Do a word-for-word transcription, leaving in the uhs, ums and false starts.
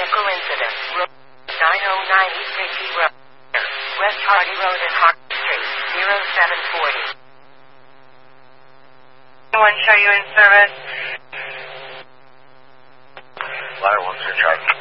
vehicle incident. Road nine oh nine East Dickey Road. West Hardy Road and Hardy Street. zero seven forty. Anyone show you in service? Ladder one, sir, Charlie.